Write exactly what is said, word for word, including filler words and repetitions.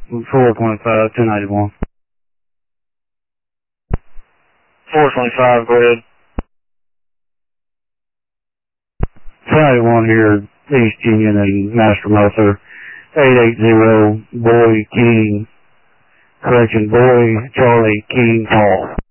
four twenty-five, two ninety-one. four twenty-five, go ahead. two ninety-one here, East Union and Master Motor. eight eight zero, Boy King, correction, Boy Charlie King Paul.